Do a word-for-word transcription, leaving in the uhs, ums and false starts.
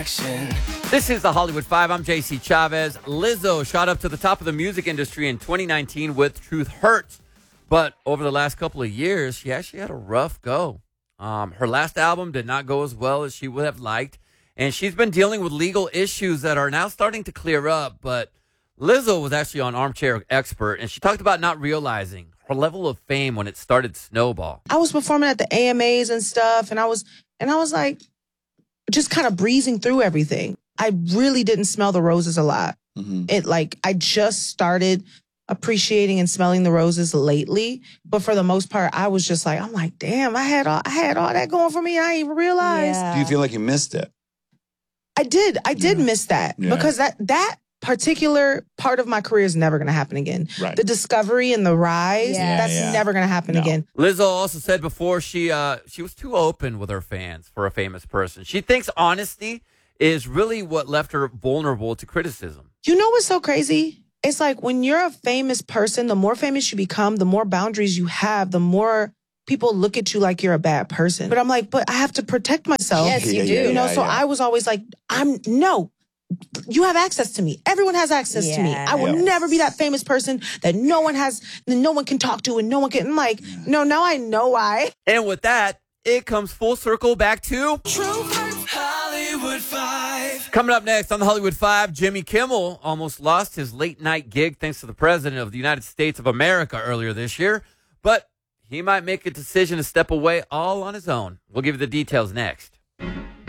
action. This is the Hollywood Five. I'm J C Chavez. Lizzo shot up to the top of the music industry in twenty nineteen with Truth Hurts. But over the last couple of years, she actually had a rough go. Um, her last album did not go as well as she would have liked. And she's been dealing with legal issues that are now starting to clear up. But Lizzo was actually on Armchair Expert, and she talked about not realizing her level of fame when it started to snowball. I was performing at the A M As and stuff, and I was and I was like just kind of breezing through everything. I really didn't smell the roses a lot. Mm-hmm. It like I just started appreciating and smelling the roses lately, but for the most part, I was just like, I'm like, damn, I had all I had all that going for me. I didn't even realize. Yeah. Do you feel like you missed it? I did. I did yeah. miss that yeah. because that that particular part of my career is never going to happen again. Right. The discovery and the rise, yeah, that's yeah. never going to happen no. again. Lizzo also said before she uh, she was too open with her fans for a famous person. She thinks honesty is really what left her vulnerable to criticism. You know what's so crazy? It's like when you're a famous person, the more famous you become, the more boundaries you have, the more people look at you like you're a bad person. But I'm like, but I have to protect myself. Yes, you yeah, do. Yeah, you know, yeah, so yeah. I was always like, I'm no. You have access to me. Everyone has access yes. to me. I will yes. never be that famous person that no one has, that no one can talk to and no one can. I'm like, no, now I know why. And with that, it comes full circle back to Hollywood Five. Coming up next on the Hollywood Five, Jimmy Kimmel almost lost his late night gig thanks to the president of the United States of America earlier this year, but he might make a decision to step away all on his own. We'll give you the details next.